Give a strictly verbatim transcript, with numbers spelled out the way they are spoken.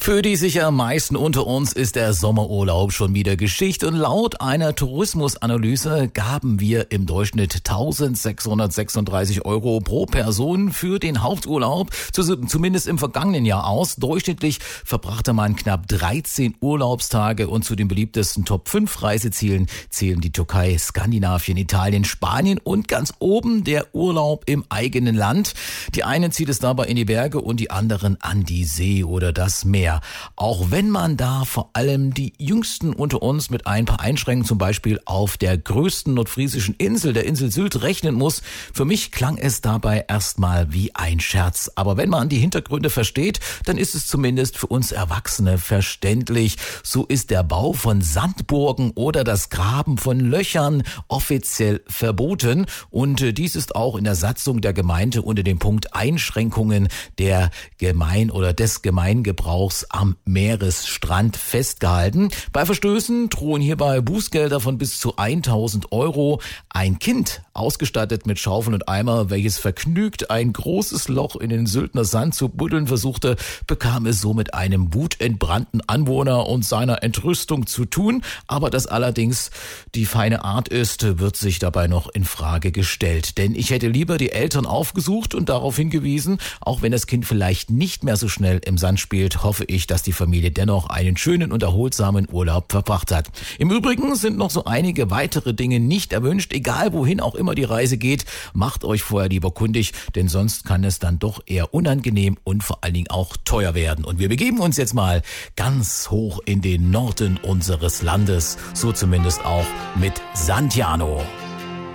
Für die sicher meisten unter uns ist der Sommerurlaub schon wieder Geschichte und laut einer Tourismusanalyse gaben wir im Durchschnitt eintausendsechshundertsechsunddreißig Euro pro Person für den Haupturlaub, zumindest im vergangenen Jahr aus. Durchschnittlich verbrachte man knapp dreizehn Urlaubstage und zu den beliebtesten Top fünf Reisezielen zählen die Türkei, Skandinavien, Italien, Spanien und ganz oben der Urlaub im eigenen Land. Die einen zieht es dabei in die Berge und die anderen an die See oder das Meer. Auch wenn man da vor allem die Jüngsten unter uns mit ein paar Einschränkungen zum Beispiel auf der größten nordfriesischen Insel, der Insel Sylt, rechnen muss. Für mich klang es dabei erstmal wie ein Scherz. Aber wenn man die Hintergründe versteht, dann ist es zumindest für uns Erwachsene verständlich. So ist der Bau von Sandburgen oder das Graben von Löchern offiziell verboten. Und dies ist auch in der Satzung der Gemeinde unter dem Punkt Einschränkungen der Gemein- oder des Gemeingebrauchs am Meeresstrand festgehalten. Bei Verstößen drohen hierbei Bußgelder von bis zu tausend Euro. Ein Kind, ausgestattet mit Schaufel und Eimer, welches vergnügt ein großes Loch in den Syltner Sand zu buddeln versuchte, bekam es so mit einem wutentbrannten Anwohner und seiner Entrüstung zu tun. Aber das allerdings die feine Art ist, wird sich dabei noch in Frage gestellt. Denn ich hätte lieber die Eltern aufgesucht und darauf hingewiesen, auch wenn das Kind vielleicht nicht mehr so schnell im Sand spielt, hoffe ich, dass die Familie dennoch einen schönen und erholsamen Urlaub verbracht hat. Im Übrigen sind noch so einige weitere Dinge nicht erwünscht, egal wohin auch immer die Reise geht. Macht euch vorher lieber kundig, denn sonst kann es dann doch eher unangenehm und vor allen Dingen auch teuer werden. Und wir begeben uns jetzt mal ganz hoch in den Norden unseres Landes, so zumindest auch mit Santiano.